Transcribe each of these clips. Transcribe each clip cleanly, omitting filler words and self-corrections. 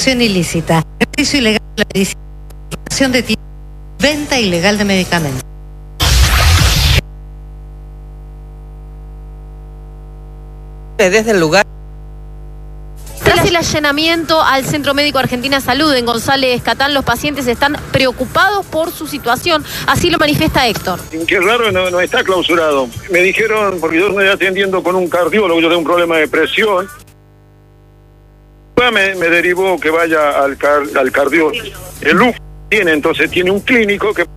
ilícita, ejercicio ilegal de la medicina, importación de tierra, venta ilegal de medicamentos. Desde el lugar. Tras el allanamiento al Centro Médico Argentina Salud en González Catán, los pacientes están preocupados por su situación. Así lo manifiesta Héctor. Qué raro, no está clausurado. Me dijeron, porque yo estoy atendiendo con un cardiólogo, yo tengo un problema de presión. Me derivó que vaya al cardiólogo. El UF tiene un clínico que...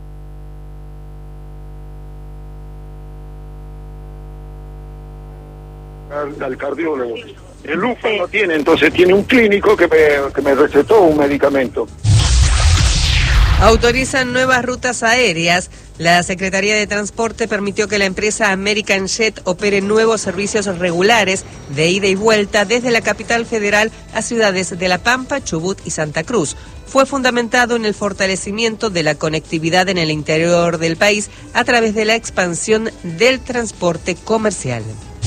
al cardiólogo. El UFA no tiene, entonces tiene un clínico que me recetó un medicamento. Autorizan nuevas rutas aéreas. La Secretaría de Transporte permitió que la empresa American Jet opere nuevos servicios regulares de ida y vuelta desde la capital federal a ciudades de La Pampa, Chubut y Santa Cruz. Fue fundamentado en el fortalecimiento de la conectividad en el interior del país a través de la expansión del transporte comercial.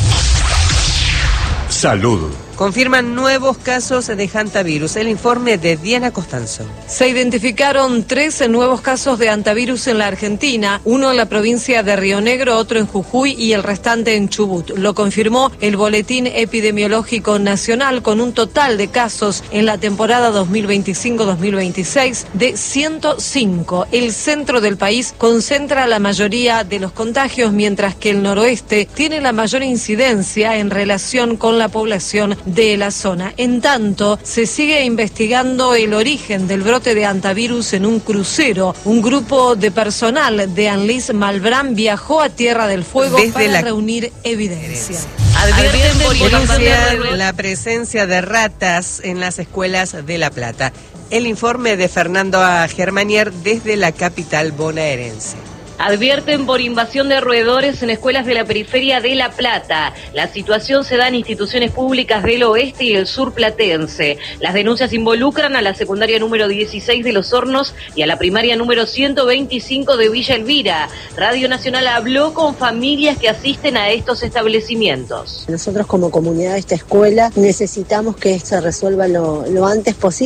Salud. Confirman nuevos casos de hantavirus. El informe de Diana Costanzo. Se identificaron 13 nuevos casos de hantavirus en la Argentina, uno en la provincia de Río Negro, otro en Jujuy y el restante en Chubut. Lo confirmó el Boletín Epidemiológico Nacional, con un total de casos en la temporada 2025-2026 de 105. El centro del país concentra la mayoría de los contagios, mientras que el noroeste tiene la mayor incidencia en relación con la población de la zona. En tanto, se sigue investigando el origen del brote de hantavirus en un crucero. Un grupo de personal de Anlis Malbrán viajó a Tierra del Fuego para reunir evidencia. Denuncian la presencia de ratas en las escuelas de La Plata. El informe de Fernando A. Germanier desde la capital bonaerense. Advierten por invasión de roedores en escuelas de la periferia de La Plata. La situación se da en instituciones públicas del oeste y el sur platense. Las denuncias involucran a la secundaria número 16 de Los Hornos y a la primaria número 125 de Villa Elvira. Radio Nacional habló con familias que asisten a estos establecimientos. Nosotros como comunidad de esta escuela necesitamos que se resuelva lo antes posible.